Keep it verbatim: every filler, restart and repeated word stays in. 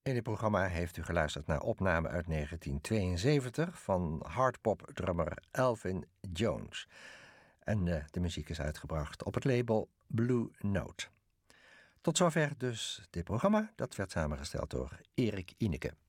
In dit programma heeft u geluisterd naar opname uit negentien tweeënzeventig van hardpop-drummer Elvin Jones. En uh, de muziek is uitgebracht op het label Blue Note. Tot zover dus dit programma. Dat werd samengesteld door Erik Ineke.